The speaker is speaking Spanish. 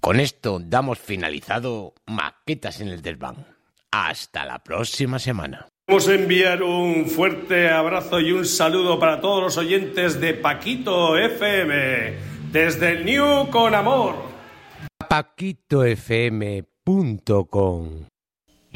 Con esto damos finalizado Maquetas en el Desván. Hasta la próxima semana. Vamos a enviar un fuerte abrazo y un saludo para todos los oyentes de Paquito FM, desde el New con Amor. paquitofm.com